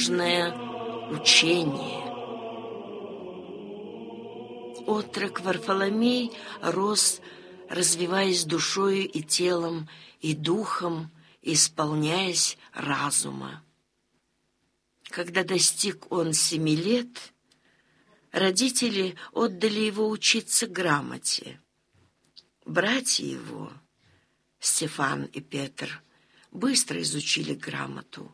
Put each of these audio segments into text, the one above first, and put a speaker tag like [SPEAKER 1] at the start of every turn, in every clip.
[SPEAKER 1] нужное учение. Отрок Варфоломей рос, развиваясь душою и телом, и духом, исполняясь разума. Когда достиг он 7 лет, родители отдали его учиться грамоте. Братья его, Стефан и Петр, быстро изучили грамоту.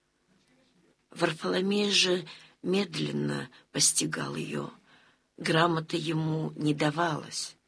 [SPEAKER 1] Варфоломей же медленно постигал ее. Грамота ему не давалась.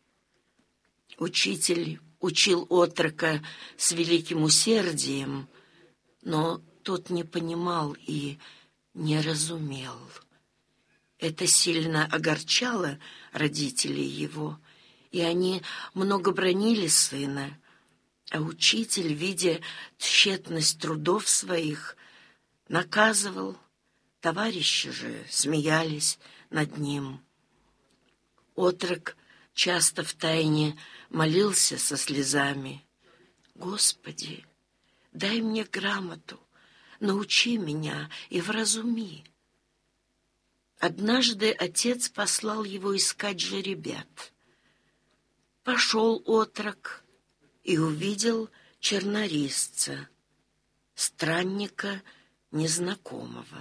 [SPEAKER 1] Учитель учил отрока с великим усердием, но тот не понимал и не разумел. Это сильно огорчало родителей его, и они много бранили сына, а учитель, видя тщетность трудов своих, наказывал, товарищи же смеялись над ним. Отрок часто втайне молился со слезами: «Господи, дай мне грамоту, научи меня и вразуми». Однажды отец послал его искать жеребят. Пошел отрок и увидел чернорисца, странника незнакомого.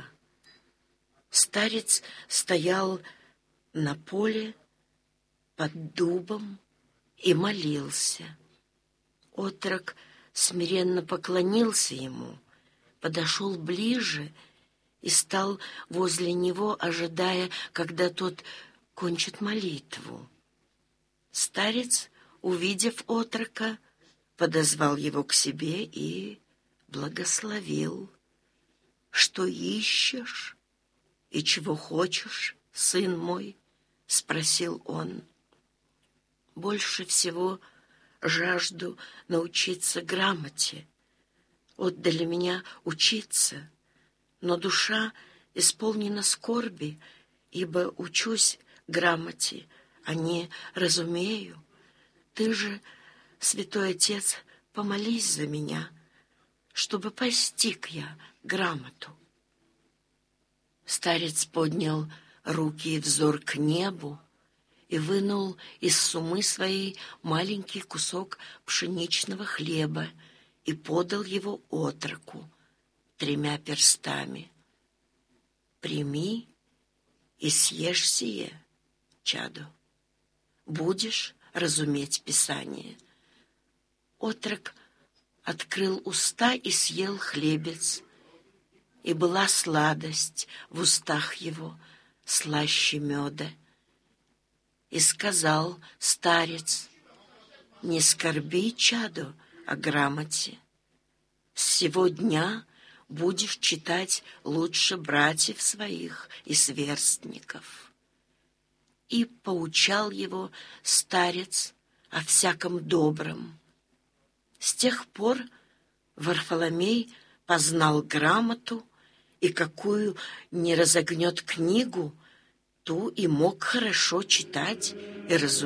[SPEAKER 1] Старец стоял на поле под дубом и молился. Отрок смиренно поклонился ему, подошел ближе и стал возле него, ожидая, когда тот кончит молитву. Старец, увидев отрока, подозвал его к себе и благословил. «Что ищешь и чего хочешь, сын мой?» — спросил он. «Больше всего жажду научиться грамоте. Отдали меня учиться, но душа исполнена скорби, ибо учусь грамоте, а не разумею. Ты же, святой отец, помолись за меня, чтобы постиг я грамоту». Старец поднял руки и взор к небу и вынул из сумы своей маленький кусок пшеничного хлеба и подал его отроку 3 перстами. «Прими и съешь сие, чадо. Будешь разуметь Писание». Отрок открыл уста и съел хлебец, и была сладость в устах его, слаще меда. И сказал старец: «Не скорби, чадо, о грамоте. С сего дня будешь читать лучше братьев своих и сверстников». И поучал его старец о всяком добром. С тех пор Варфоломей познал грамоту, и какую не разогнет книгу, ту и мог хорошо читать и разуметь.